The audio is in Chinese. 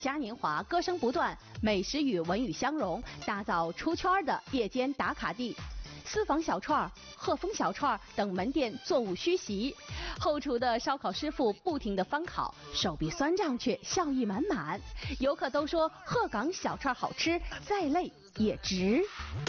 嘉年华歌声不断，美食与文娱相融，打造出圈的夜间打卡地。私房小串、鹤峰小串等门店座无虚席，后厨的烧烤师傅不停地翻烤，手臂酸胀却笑意满满。游客都说鹤岗小串好吃，再累也值。